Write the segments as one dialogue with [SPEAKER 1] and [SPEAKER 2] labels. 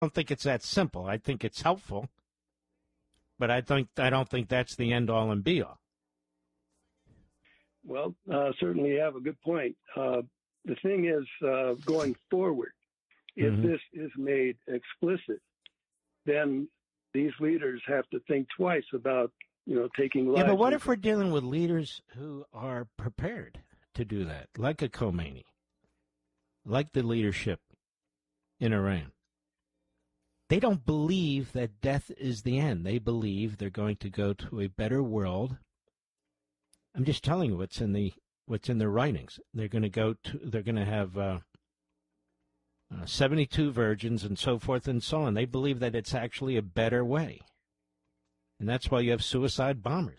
[SPEAKER 1] don't think it's that simple. I think it's helpful, but I don't think that's the end all and be all.
[SPEAKER 2] Well, certainly you have a good point. The thing is, going forward, if this is made explicit, then these leaders have to think twice about, taking lives.
[SPEAKER 1] Yeah, but what if we're dealing with leaders who are prepared to do that, like a Khomeini, like the leadership in Iran? They don't believe that death is the end. They believe they're going to go to a better world. I'm just telling you what's in their writings. They're going to have 72 virgins and so forth and so on. They believe that it's actually a better way. And that's why you have suicide bombers.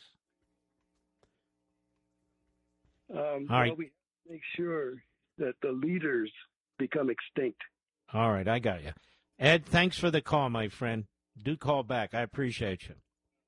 [SPEAKER 2] All right. We have to make sure that the leaders become extinct.
[SPEAKER 1] All right, I got you. Ed, thanks for the call, my friend. Do call back. I appreciate you.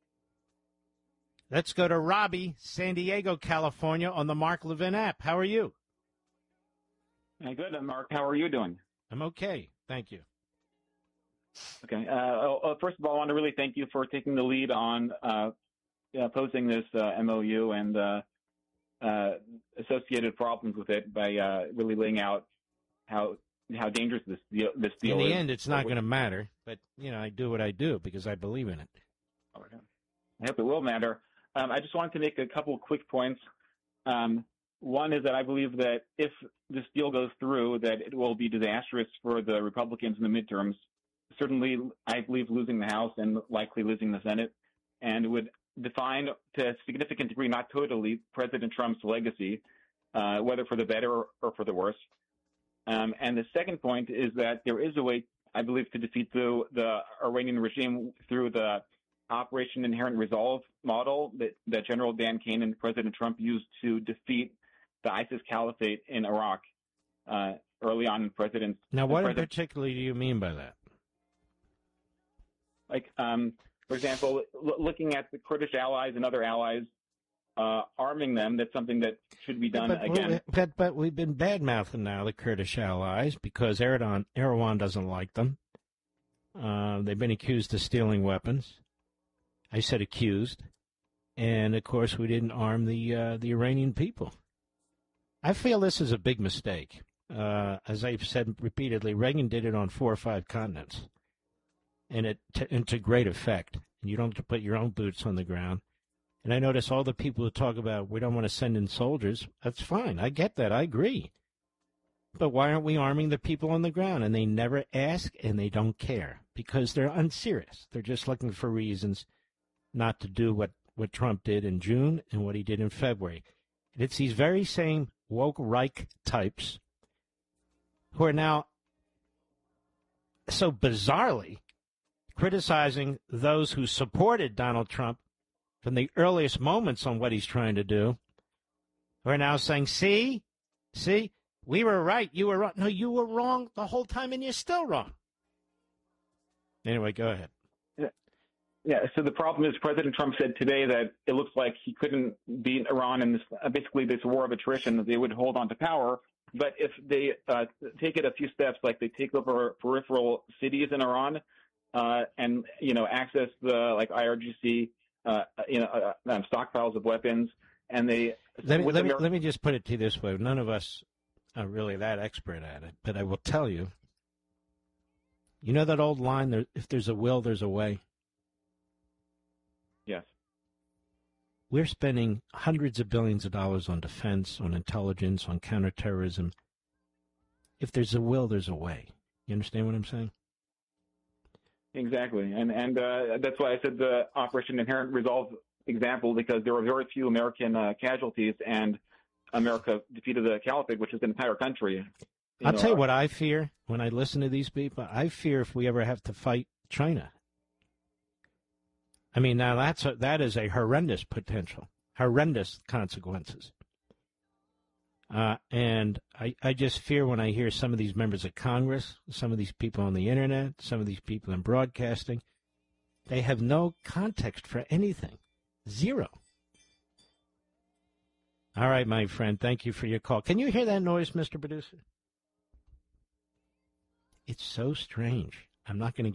[SPEAKER 1] Let's go to Robbie, San Diego, California, on the Mark Levin app. How are you?
[SPEAKER 3] Good, Mark. How are you doing?
[SPEAKER 1] I'm okay. Thank you.
[SPEAKER 3] Okay. First of all, I want to really thank you for taking the lead on posting this MOU and associated problems with it by really laying out how dangerous this deal is.
[SPEAKER 1] In the end, it's not going to matter, but I do what I do because I believe in it.
[SPEAKER 3] Okay. I hope it will matter. I just wanted to make a couple of quick points. One is that I believe that if this deal goes through, that it will be disastrous for the Republicans in the midterms. Certainly, I believe losing the House and likely losing the Senate, and would define to a significant degree, not totally, President Trump's legacy, whether for the better or for the worse. And the second point is that there is a way, I believe, to defeat the Iranian regime through the Operation Inherent Resolve model that General Dan Kane and President Trump used to defeat the ISIS caliphate in Iraq early on in President.
[SPEAKER 1] Now, what particularly do you mean by that?
[SPEAKER 3] Like, for example, looking at the Kurdish allies and other allies, arming them, that's something that should be done again.
[SPEAKER 1] But we've been bad-mouthing now the Kurdish allies because Erdogan doesn't like them. They've been accused of stealing weapons. I said accused. And, of course, we didn't arm the Iranian people. I feel this is a big mistake. As I've said repeatedly, Reagan did it on 4 or 5 continents. And to great effect. And you don't have to put your own boots on the ground. And I notice all the people who talk about we don't want to send in soldiers. That's fine. I get that. I agree. But why aren't we arming the people on the ground? And they never ask and they don't care because they're unserious. They're just looking for reasons not to do what Trump did in June and what he did in February. And it's these very same woke Reich types who are now so bizarrely criticizing those who supported Donald Trump from the earliest moments on what he's trying to do, who are now saying, see, we were right, you were wrong. No, you were wrong the whole time and you're still wrong. Anyway, go ahead.
[SPEAKER 3] Yeah, so the problem is President Trump said today that it looks like he couldn't beat Iran in this, basically this war of attrition, that they would hold on to power. But if they take it a few steps, like they take over peripheral cities in Iran and, access the IRGC, stockpiles of weapons, and they...
[SPEAKER 1] Let me just put it to you this way. None of us are really that expert at it, but I will tell you, that old line, if there's a will, there's a way?
[SPEAKER 3] Yes.
[SPEAKER 1] We're spending hundreds of billions of dollars on defense, on intelligence, on counterterrorism. If there's a will, there's a way. You understand what I'm saying?
[SPEAKER 3] Exactly. And that's why I said the Operation Inherent Resolve example, because there were very few American casualties, and America defeated the caliphate, which is an entire country.
[SPEAKER 1] I'll tell you what I fear when I listen to these people. I fear if we ever have to fight China. I mean, now that is a horrendous potential, horrendous consequences. And I just fear when I hear some of these members of Congress, some of these people on the Internet, some of these people in broadcasting, they have no context for anything. Zero. All right, my friend, thank you for your call. Can you hear that noise, Mr. Producer? It's so strange. I'm not going to